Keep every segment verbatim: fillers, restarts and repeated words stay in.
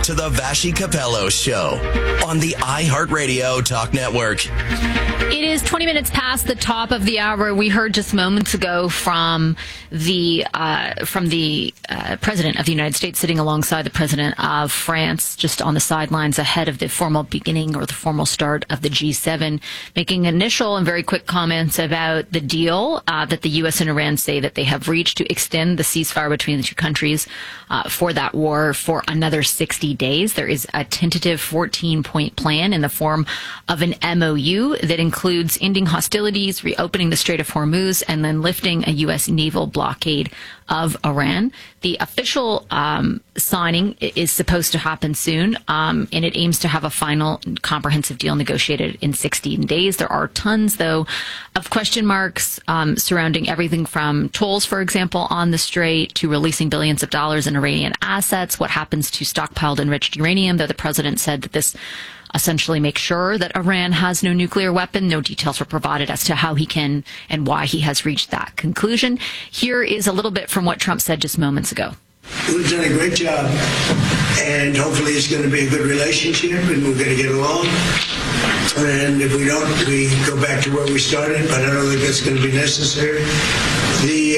to the Vassy Capello Show on the iHeartRadio Talk Network. It is twenty minutes past the top of the hour. We heard just moments ago from the uh, from the uh, President of the United States sitting alongside the President of France, just on the sidelines ahead of the formal beginning or the formal start of the G seven, making initial and very quick comments about the deal uh, that the U S and Iran say that they have reached to extend the ceasefire between the two countries uh, for that war for another sixty days. There is a tentative fourteen-point plan in the form of an M O U that includes ending hostilities, reopening the Strait of Hormuz, and then lifting a U S naval blockade of Iran. The official um, signing is supposed to happen soon, um, and it aims to have a final comprehensive deal negotiated in sixteen days. There are tons, though, of question marks um, surrounding everything from tolls, for example, on the Strait, to releasing billions of dollars in Iranian assets. What happens to stockpiled enriched uranium, though the president said that this essentially make sure that Iran has no nuclear weapon. No details were provided as to how he can and why he has reached that conclusion. Here is a little bit from what Trump said just moments ago. We've done a great job, and hopefully it's going to be a good relationship, and we're going to get along. And if we don't, we go back to where we started, but I don't think that's going to be necessary. The,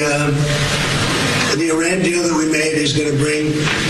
um, the Iran deal that we made is going to bring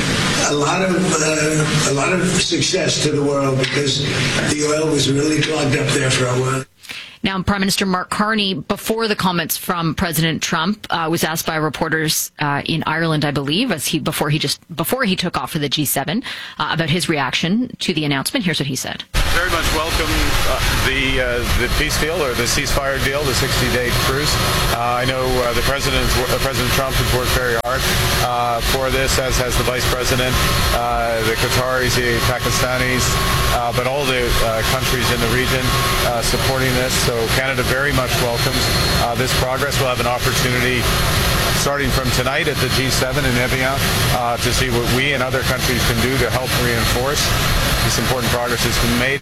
a lot of uh, a lot of success to the world, because the oil was really clogged up there for a while. Now, Prime Minister Mark Carney, before the comments from President Trump, uh, was asked by reporters uh, in Ireland, I believe, as he before he just before he took off for the G seven, uh, about his reaction to the announcement. Here's what he said. Very much welcome uh, the uh, the peace deal, or the ceasefire deal, the sixty-day truce. Uh, I know uh, the president, uh, President Trump, has worked very hard uh, for this, as has the vice president, uh, the Qataris, the Pakistanis, uh, but all the uh, countries in the region uh, supporting this. So Canada very much welcomes uh, this progress. We'll have an opportunity starting from tonight at the G seven in Evian uh, to see what we and other countries can do to help reinforce this important progress that's been made.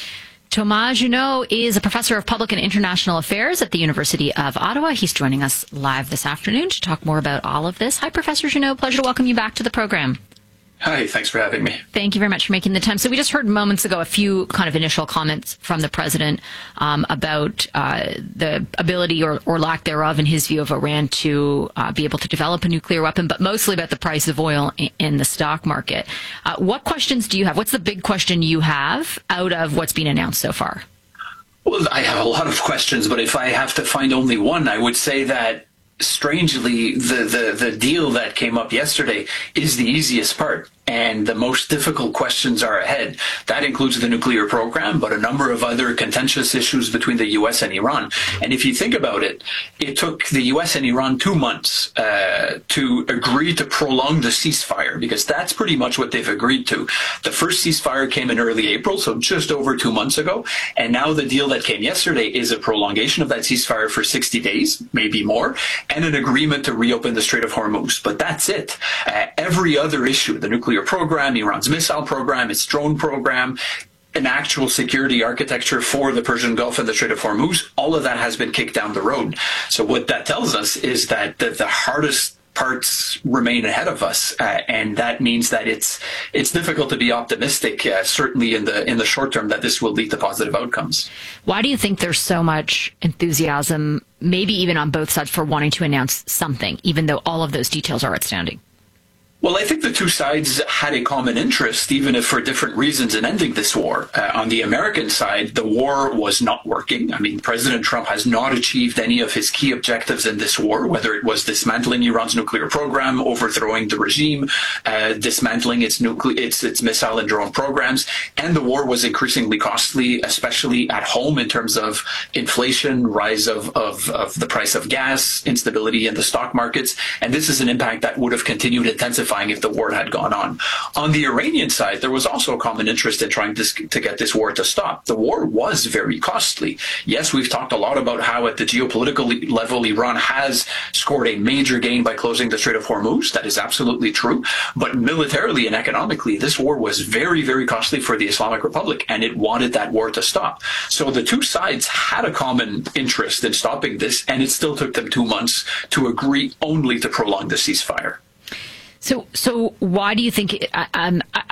Thomas Junot is a professor of public and international affairs at the University of Ottawa. He's joining us live this afternoon to talk more about all of this. Hi, Professor Junot. Pleasure to welcome you back to the program. Hi, thanks for having me. Thank you very much for making the time. So we just heard moments ago a few kind of initial comments from the president um, about uh, the ability or, or lack thereof, in his view, of Iran to uh, be able to develop a nuclear weapon, but mostly about the price of oil in, in the stock market. Uh, what questions do you have? What's the big question you have out of what's been announced so far? Well, I have a lot of questions, but if I have to find only one, I would say that strangely, the, the, the deal that came up yesterday is the easiest part, and the most difficult questions are ahead. That includes the nuclear program, but a number of other contentious issues between the U S and Iran. And if you think about it, it took the U S and Iran two months uh, to agree to prolong the ceasefire, because that's pretty much what they've agreed to. The first ceasefire came in early April, so just over two months ago, and now the deal that came yesterday is a prolongation of that ceasefire for sixty days, maybe more, and an agreement to reopen the Strait of Hormuz. But that's it. Uh, every other issue, the nuclear program, Iran's missile program, its drone program, an actual security architecture for the Persian Gulf and the Strait of Hormuz, all of that has been kicked down the road. So what that tells us is that the, the hardest parts remain ahead of us, uh, and that means that it's it's difficult to be optimistic, uh, certainly in the in the short term, that this will lead to positive outcomes. Why do you think there's so much enthusiasm, maybe even on both sides, for wanting to announce something, even though all of those details are outstanding? Well, I think the two sides had a common interest, even if for different reasons, in ending this war. Uh, on the American side, the war was not working. I mean, President Trump has not achieved any of his key objectives in this war, whether it was dismantling Iran's nuclear program, overthrowing the regime, uh, dismantling its, nucle- its, its missile and drone programs. And the war was increasingly costly, especially at home, in terms of inflation, rise of, of, of the price of gas, instability in the stock markets. And this is an impact that would have continued intensifying if the war had gone on. On the Iranian side, there was also a common interest in trying to, to get this war to stop. The war was very costly. Yes, we've talked a lot about how at the geopolitical level, Iran has scored a major gain by closing the Strait of Hormuz. That is absolutely true. But militarily and economically, this war was very, very costly for the Islamic Republic, and it wanted that war to stop. So the two sides had a common interest in stopping this, and it still took them two months to agree only to prolong the ceasefire. So, so why do you think? I, I'm,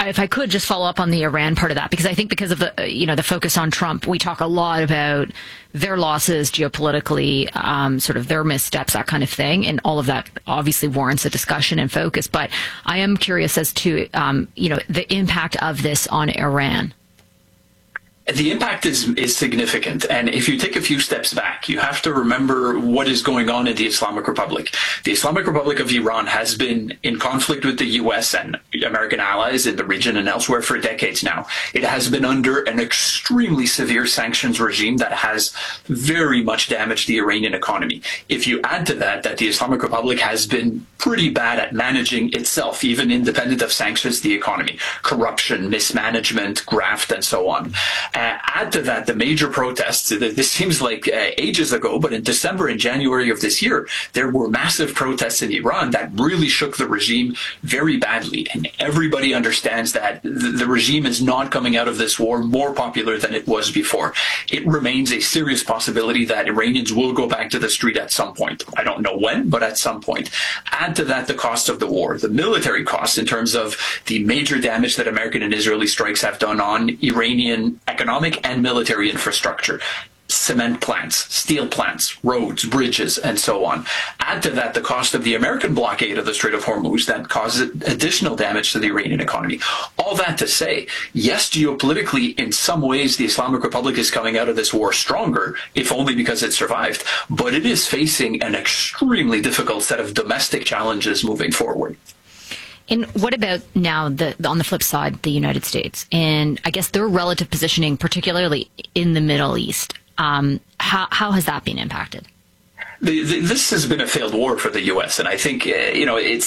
if I could just follow up on the Iran part of that, because I think because of the, you know, the focus on Trump, we talk a lot about their losses geopolitically, um, sort of their missteps, that kind of thing. And all of that obviously warrants a discussion and focus. But I am curious as to, um, you know, the impact of this on Iran. The impact is, is significant. And if you take a few steps back, you have to remember what is going on in the Islamic Republic. The Islamic Republic of Iran has been in conflict with the U S and American allies in the region and elsewhere for decades now. It has been under an extremely severe sanctions regime that has very much damaged the Iranian economy. If you add to that that the Islamic Republic has been pretty bad at managing itself, even independent of sanctions, the economy, corruption, mismanagement, graft, and so on. Uh, add to that the major protests. This seems like uh, ages ago, but in December and January of this year, there were massive protests in Iran that really shook the regime very badly. And everybody understands that the, the regime is not coming out of this war more popular than it was before. It remains a serious possibility that Iranians will go back to the street at some point. I don't know when, but at some point. Add to that the cost of the war, the military costs in terms of the major damage that American and Israeli strikes have done on Iranian economic and military infrastructure, cement plants, steel plants, roads, bridges, and so on. Add to that the cost of the American blockade of the Strait of Hormuz that causes additional damage to the Iranian economy. All that to say, yes, geopolitically, in some ways, the Islamic Republic is coming out of this war stronger, if only because it survived, but it is facing an extremely difficult set of domestic challenges moving forward. And what about now, the, on the flip side, the United States, and I guess their relative positioning, particularly in the Middle East? Um, how, how has that been impacted? The, the, this has been a failed war for the U S, and I think, uh, you know, it's